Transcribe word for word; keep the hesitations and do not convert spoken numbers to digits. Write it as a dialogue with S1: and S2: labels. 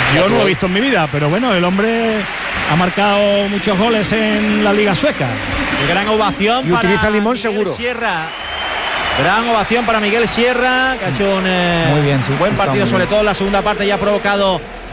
S1: Yo no lo he visto en mi vida, pero bueno, el hombre ha marcado muchos goles en la Liga Sueca.
S2: Y gran ovación
S3: y
S2: para
S3: utiliza limón
S2: Miguel
S3: seguro.
S2: Sierra. Gran ovación para Miguel Sierra, que ha hecho un eh,
S4: Muy bien, sí,
S2: buen
S4: está
S2: partido,
S4: muy
S2: sobre
S4: bien.
S2: todo en la segunda parte, ya ha provocado